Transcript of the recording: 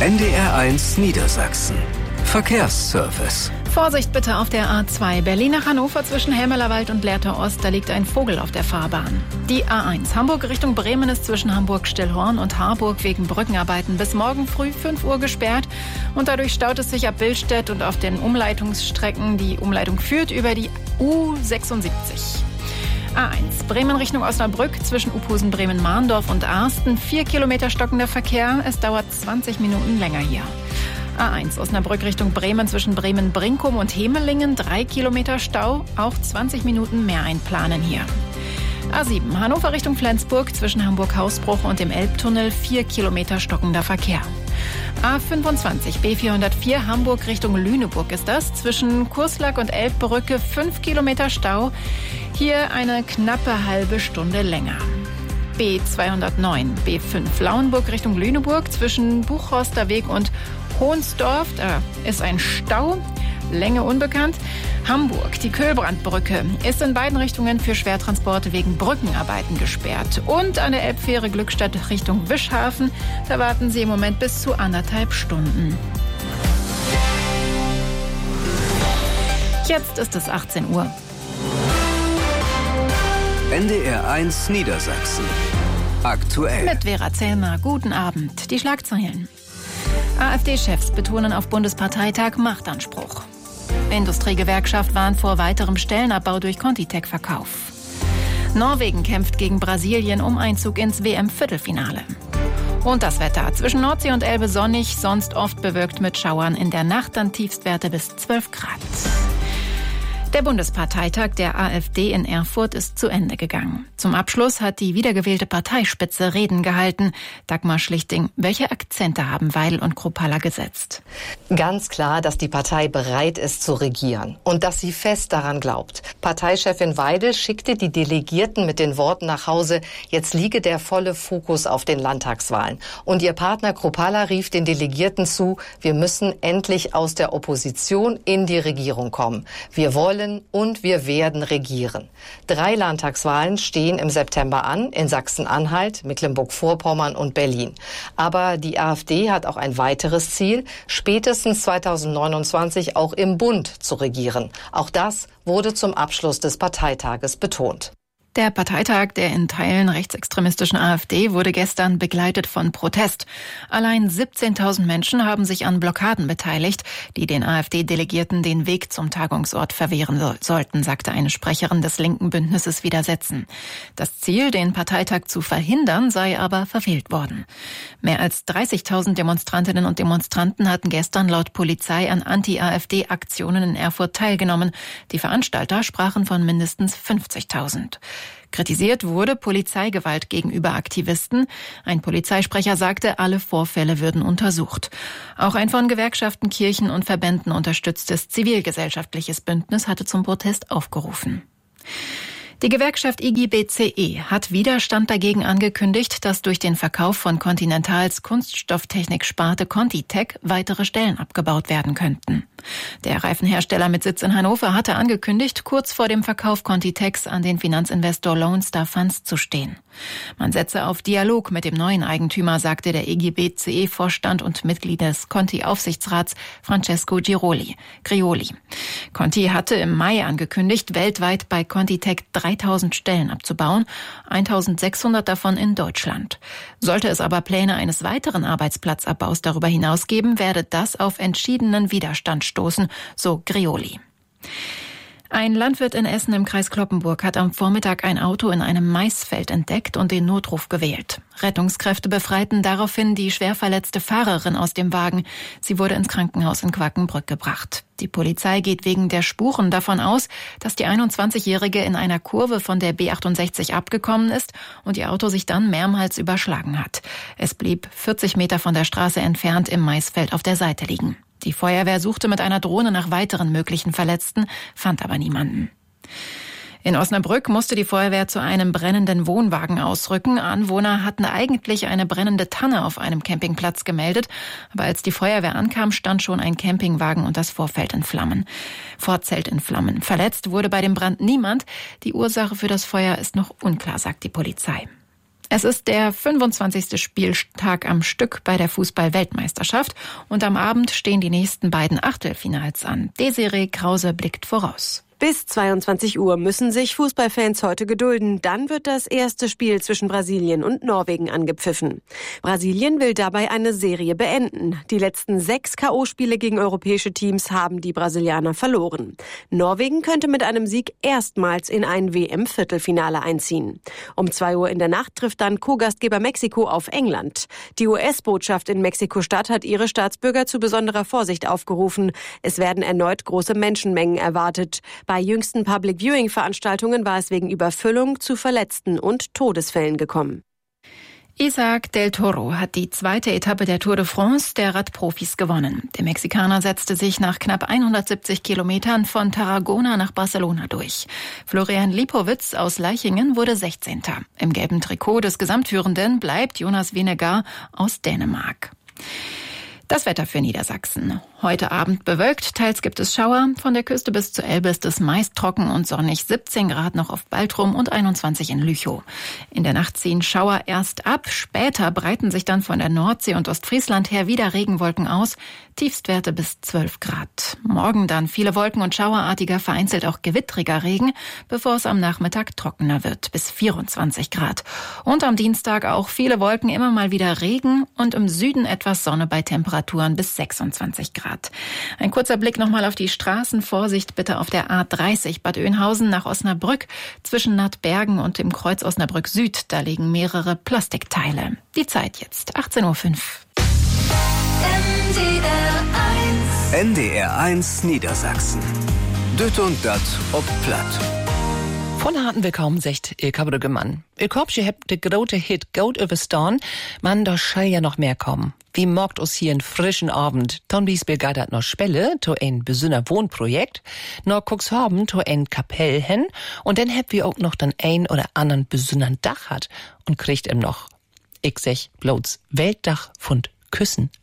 NDR1 Niedersachsen. Verkehrsservice. Vorsicht bitte auf der A2 Berlin nach Hannover zwischen Helmerlerwald und Lehrter Ost. Da liegt ein Vogel auf der Fahrbahn. Die A1 Hamburg Richtung Bremen ist zwischen Hamburg-Stillhorn und Harburg wegen Brückenarbeiten bis morgen früh 5 Uhr gesperrt. Und dadurch staut es sich ab Billstedt und auf den Umleitungsstrecken. Die Umleitung führt über die U76. A1 Bremen Richtung Osnabrück zwischen Uphusen, Bremen-Mahndorf und Arsten. 4 Kilometer stockender Verkehr. Es dauert 20 Minuten länger hier. A1 Osnabrück Richtung Bremen zwischen Bremen-Brinkum und Hemelingen. 3 Kilometer Stau. Auch 20 Minuten mehr einplanen hier. A7 Hannover Richtung Flensburg zwischen Hamburg-Hausbruch und dem Elbtunnel. 4 Kilometer stockender Verkehr. A25 B404 Hamburg Richtung Lüneburg ist das. Zwischen Kurslack und Elbbrücke 5 Kilometer Stau. Hier eine knappe halbe Stunde länger. B209 B5 Lauenburg Richtung Lüneburg zwischen Buchhorster Weg und Hohnsdorf. Da ist ein Stau. Länge unbekannt. Hamburg, die Köhlbrandbrücke, ist in beiden Richtungen für Schwertransporte wegen Brückenarbeiten gesperrt. Und an der Elbfähre Glückstadt Richtung Wischhafen, da warten Sie im Moment bis zu 1,5 Stunden. Jetzt ist es 18 Uhr. NDR1 Niedersachsen. Aktuell. Mit Vera Zellmer. Guten Abend. Die Schlagzeilen. AfD-Chefs betonen auf Bundesparteitag Machtanspruch. Industriegewerkschaft warnt vor weiterem Stellenabbau durch Contitech-Verkauf. Norwegen kämpft gegen Brasilien um Einzug ins WM-Viertelfinale. Und das Wetter. Zwischen Nordsee und Elbe sonnig, sonst oft bewölkt mit Schauern. In der Nacht dann Tiefstwerte bis 12 Grad. Der Bundesparteitag der AfD in Erfurt ist zu Ende gegangen. Zum Abschluss hat die wiedergewählte Parteispitze Reden gehalten. Dagmar Schlichting, welche Akzente haben Weidel und Kruppalla gesetzt? Ganz klar, dass die Partei bereit ist zu regieren und dass sie fest daran glaubt. Parteichefin Weidel schickte die Delegierten mit den Worten nach Hause, jetzt liege der volle Fokus auf den Landtagswahlen. Und ihr Partner Kruppalla rief den Delegierten zu, wir müssen endlich aus der Opposition in die Regierung kommen. Wir wollen und wir werden regieren. 3 Landtagswahlen stehen im September an, in Sachsen-Anhalt, Mecklenburg-Vorpommern und Berlin. Aber die AfD hat auch ein weiteres Ziel, spätestens 2029 auch im Bund zu regieren. Auch das wurde zum Abschluss des Parteitages betont. Der Parteitag der in Teilen rechtsextremistischen AfD wurde gestern begleitet von Protest. Allein 17.000 Menschen haben sich an Blockaden beteiligt, die den AfD-Delegierten den Weg zum Tagungsort verwehren sollten, sagte eine Sprecherin des linken Bündnisses Widersetzen. Das Ziel, den Parteitag zu verhindern, sei aber verfehlt worden. Mehr als 30.000 Demonstrantinnen und Demonstranten hatten gestern laut Polizei an Anti-AfD-Aktionen in Erfurt teilgenommen. Die Veranstalter sprachen von mindestens 50.000. Kritisiert wurde Polizeigewalt gegenüber Aktivisten. Ein Polizeisprecher sagte, alle Vorfälle würden untersucht. Auch ein von Gewerkschaften, Kirchen und Verbänden unterstütztes zivilgesellschaftliches Bündnis hatte zum Protest aufgerufen. Die Gewerkschaft IG BCE hat Widerstand dagegen angekündigt, dass durch den Verkauf von Continentals Kunststofftechnik-Sparte Contitech weitere Stellen abgebaut werden könnten. Der Reifenhersteller mit Sitz in Hannover hatte angekündigt, kurz vor dem Verkauf Contitechs an den Finanzinvestor Lone Star Funds zu stehen. Man setze auf Dialog mit dem neuen Eigentümer, sagte der IG BCE-Vorstand und Mitglied des Conti-Aufsichtsrats Francesco Grioli. Conti hatte im Mai angekündigt, weltweit bei Contitech 3.000 Stellen abzubauen, 1.600 davon in Deutschland. Sollte es aber Pläne eines weiteren Arbeitsplatzabbaus darüber hinaus geben, werde das auf entschiedenen Widerstand stoßen, so Grioli. Ein Landwirt in Essen im Kreis Cloppenburg hat am Vormittag ein Auto in einem Maisfeld entdeckt und den Notruf gewählt. Rettungskräfte befreiten daraufhin die schwer verletzte Fahrerin aus dem Wagen. Sie wurde ins Krankenhaus in Quakenbrück gebracht. Die Polizei geht wegen der Spuren davon aus, dass die 21-Jährige in einer Kurve von der B68 abgekommen ist und ihr Auto sich dann mehrmals überschlagen hat. Es blieb 40 Meter von der Straße entfernt im Maisfeld auf der Seite liegen. Die Feuerwehr suchte mit einer Drohne nach weiteren möglichen Verletzten, fand aber niemanden. In Osnabrück musste die Feuerwehr zu einem brennenden Wohnwagen ausrücken. Anwohner hatten eigentlich eine brennende Tanne auf einem Campingplatz gemeldet. Aber als die Feuerwehr ankam, stand schon ein Campingwagen und das Vorzelt in Flammen. Verletzt wurde bei dem Brand niemand. Die Ursache für das Feuer ist noch unklar, sagt die Polizei. Es ist der 25. Spieltag am Stück bei der Fußball-Weltmeisterschaft und am Abend stehen die nächsten beiden Achtelfinals an. Desiree Krause blickt voraus. Bis 22 Uhr müssen sich Fußballfans heute gedulden. Dann wird das erste Spiel zwischen Brasilien und Norwegen angepfiffen. Brasilien will dabei eine Serie beenden. Die letzten 6 K.O.-Spiele gegen europäische Teams haben die Brasilianer verloren. Norwegen könnte mit einem Sieg erstmals in ein WM-Viertelfinale einziehen. Um 2 Uhr in der Nacht trifft dann Co-Gastgeber Mexiko auf England. Die US-Botschaft in Mexiko-Stadt hat ihre Staatsbürger zu besonderer Vorsicht aufgerufen. Es werden erneut große Menschenmengen erwartet. Bei jüngsten Public-Viewing-Veranstaltungen war es wegen Überfüllung zu Verletzten und Todesfällen gekommen. Isaac del Toro hat die zweite Etappe der Tour de France der Radprofis gewonnen. Der Mexikaner setzte sich nach knapp 170 Kilometern von Tarragona nach Barcelona durch. Florian Lipowitz aus Leichingen wurde 16. Im gelben Trikot des Gesamtführenden bleibt Jonas Vingegaard aus Dänemark. Das Wetter für Niedersachsen. Heute Abend bewölkt, teils gibt es Schauer. Von der Küste bis zur Elbe ist es meist trocken und sonnig. 17 Grad noch auf Baltrum und 21 in Lüchow. In der Nacht ziehen Schauer erst ab. Später breiten sich dann von der Nordsee und Ostfriesland her wieder Regenwolken aus. Tiefstwerte bis 12 Grad. Morgen dann viele Wolken und schauerartiger, vereinzelt auch gewittriger Regen, bevor es am Nachmittag trockener wird, bis 24 Grad. Und am Dienstag auch viele Wolken, immer mal wieder Regen und im Süden etwas Sonne bei Temperaturen bis 26 Grad. Ein kurzer Blick nochmal auf die Straßen. Vorsicht bitte auf der A30 Bad Oeynhausen nach Osnabrück. Zwischen Nattbergen und dem Kreuz Osnabrück Süd, da liegen mehrere Plastikteile. Die Zeit jetzt, 18.05 Uhr. NDR 1 Niedersachsen. Düt und dat ob platt. Von harten willkommen, sagt Ilka Brüggemann. Ich hoffe, ihr habt den großen Hit gut überstanden. Man, da soll ja noch mehr kommen. Wie morgt uns hier einen frischen Abend? Dann bis begeistert noch Spelle, to ein besonderer Wohnprojekt, noch Cuxhaven, to ein Kapell hin, und dann habt wir auch noch den ein oder anderen besonderen Dach hat und kriegt ihm noch, ich sag, bloß Weltdach von Küssen